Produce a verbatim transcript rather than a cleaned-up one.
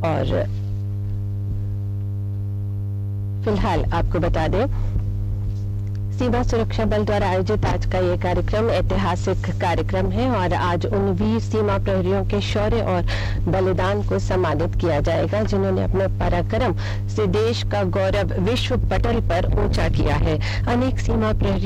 और फिलहाल आपको बता दें, सीमा सुरक्षा बल द्वारा आयोजित आज का ये कार्यक्रम ऐतिहासिक कार्यक्रम है और आज उन वीर सीमा प्रहरियों के शौर्य और बलिदान को सम्मानित किया जाएगा जिन्होंने अपने पराक्रम से देश का गौरव विश्व पटल पर ऊंचा किया है। अनेक सीमा प्रहरी